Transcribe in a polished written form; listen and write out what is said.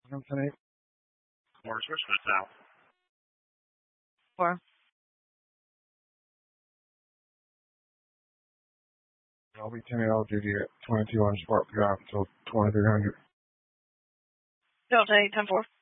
I'm 10-8. Morris Richmond now. 4. I'll be 10-8 all duty at 22 on Spark Drive until 2300. Delta 8, 10-4.